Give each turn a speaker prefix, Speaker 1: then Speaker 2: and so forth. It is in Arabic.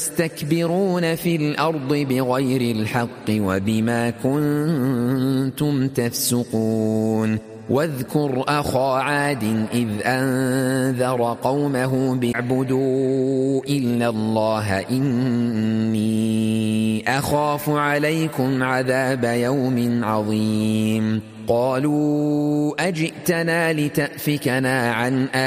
Speaker 1: وتستكبرون في الأرض بغير الحق وبما كنتم تفسقون واذكر أخا عاد إذ أنذر قومه باعبدوا إلا الله إني أخاف عليكم عذاب يوم عظيم قالوا أجئتنا لتأفكنا عن